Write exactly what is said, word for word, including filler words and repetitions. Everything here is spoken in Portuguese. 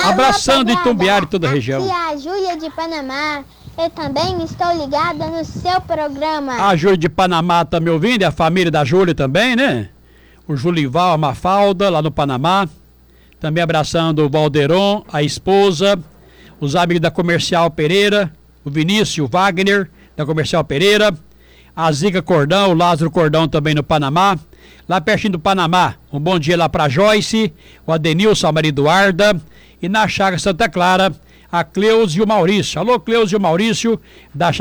Abraçando Itumbiara e toda a região. Aqui é a Júlia de Panamá. Eu também estou ligada no seu programa. A Júlia de Panamá tá me ouvindo? E a família da Júlia também, né? O Julival, a Mafalda, lá no Panamá. Também abraçando o Valderon, a esposa, os amigos da Comercial Pereira, o Vinícius, o Wagner, da Comercial Pereira, a Zica Cordão, o Lázaro Cordão também no Panamá. Lá pertinho do Panamá, um bom dia lá para Joyce, o Adenilson, a Maria Eduarda, e na Chácara Santa Clara, a Cleusa e o Maurício. Alô, Cleusa e o Maurício, da